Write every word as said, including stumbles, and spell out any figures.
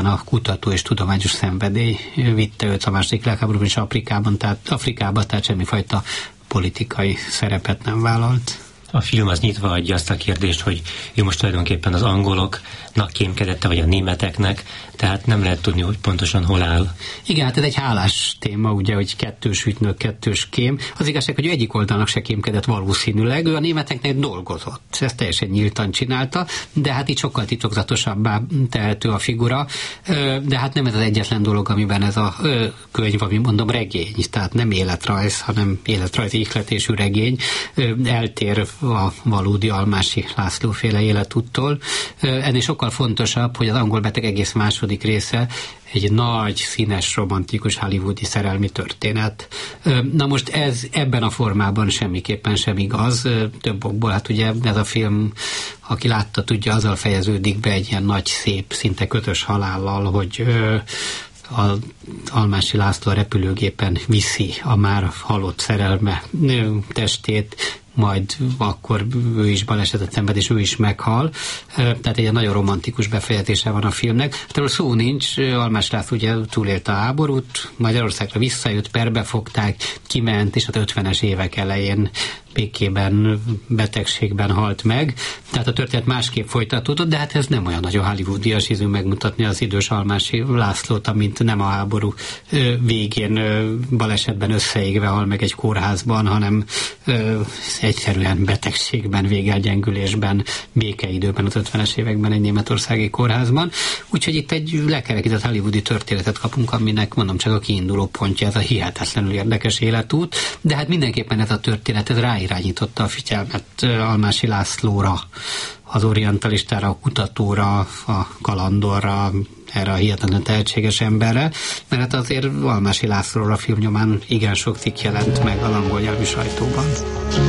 A kutató és tudományos szenvedély vitte őt a második világháborúban és Afrikában, tehát Afrikába, tehát semmifajta politikai szerepet nem vállalt. A film az nyitva adja azt a kérdést, hogy ő most tulajdonképpen az angoloknak kémkedette, vagy a németeknek, tehát nem lehet tudni, hogy pontosan hol áll. Igen, hát ez egy hálás téma, ugye, hogy kettős ügynök, kettős kém. Az igazság, hogy ő egyik oldalnak se kémkedett valószínűleg, ő a németeknek dolgozott. Ezt teljesen nyíltan csinálta, de hát itt sokkal titokzatosabbá tehető a figura, de hát nem ez az egyetlen dolog, amiben ez a könyv, ami mondom regény, tehát nem életrajz, hanem életrajzi ihletésű regény, eltér a valódi Almási László féle életúttól. Ennél sokkal fontosabb, hogy az Angol beteg egész második része egy nagy, színes, romantikus hollywoodi szerelmi történet. Na most ez ebben a formában semmiképpen sem igaz, több okból. Hát ugye ez a film, aki látta, tudja, azzal fejeződik be egy ilyen nagy, szép, szinte kötös halállal, hogy az Almási László a repülőgépen viszi a már halott szerelme testét, majd akkor ő is balesetet szenved, és ő is meghal. Tehát egy nagyon romantikus befejezése van a filmnek. Hát erről szó nincs, Almási László ugye túlélte a háborút, Magyarországra visszajött, perbefogták, kiment, és az ötvenes évek elején békében, betegségben halt meg. Tehát a történet másképp folytatódott, de hát ez nem olyan nagyon hollywoodias ízű megmutatni az idős Almási Lászlót, amint nem a háború végén balesetben összeégve hal meg egy kórházban, hanem egyszerűen betegségben, végelgyengülésben, békeidőben, az ötvenes években egy németországi kórházban. Úgyhogy itt egy lekerekített hollywoodi történetet kapunk, aminek mondom csak a kiinduló pontja ez a hihetetlenül érdekes életút, de hát mindenképpen ez a történet, ez ráirányította a figyelmet Almási Lászlóra, az orientalistára, a kutatóra, a kalandorra, erre a hihetetlen tehetséges emberre, mert hát azért Almási Lászlóra a film nyomán igen sok cikk jelent meg az angol nyelvű sajtóban.